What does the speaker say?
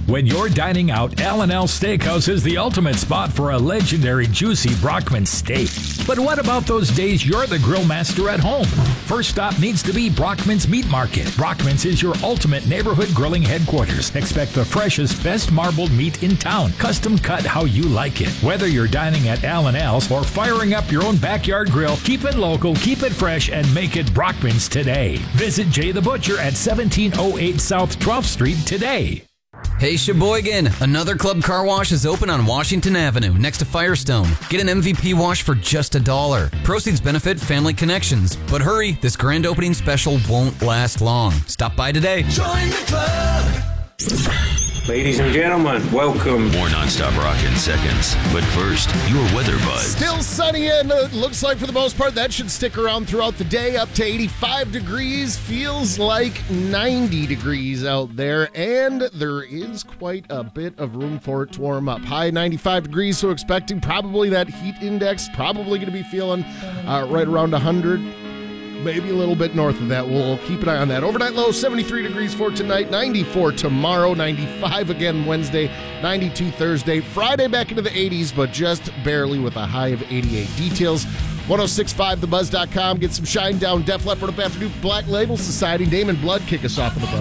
When you're dining out, L&L Steakhouse is the ultimate spot for a legendary juicy Brockman steak. But what about those days you're the grill master at home? First stop needs to be Brockman's Meat Market. Brockman's is your ultimate neighborhood grilling headquarters. Expect the freshest, best marbled meat in town, custom cut how you like it. Whether you're dining at L&L's or firing up your own backyard grill, keep it local, keep it fresh, and make it Brockman's today. Visit Jay the Butcher at 1708 South 12th Street today. Hey Sheboygan, another Club Car Wash is open on Washington Avenue next to Firestone. Get an MVP wash for just $1. Proceeds benefit Family Connections. But hurry, this grand opening special won't last long. Stop by today. Join the club. Ladies and gentlemen, welcome. More nonstop rock in seconds. But first, your weather buzz. Still sunny, and it looks like for the most part that should stick around throughout the day. Up to 85 degrees. Feels like 90 degrees out there, and there is quite a bit of room for it to warm up. High 95 degrees, so expecting probably that heat index. Probably going to be feeling right around 100. Maybe a little bit north of that. We'll keep an eye on that. Overnight low, 73 degrees for tonight, 94 tomorrow, 95 again Wednesday, 92 Thursday. Friday back into the 80s, but just barely with a high of 88. Details, 1065thebuzz.com. Get some Shine Down, Def Leppard up after New Black Label Society. Name and Blood kick us off with the buzz.